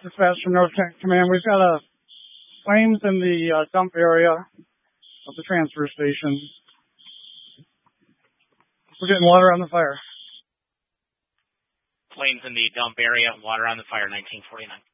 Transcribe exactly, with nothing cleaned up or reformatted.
Dispatch from North Kent Command. We've got a flames in the uh, dump area of the transfer station. We're getting water on the fire. Flames in the dump area, water on the fire, nineteen forty-nine.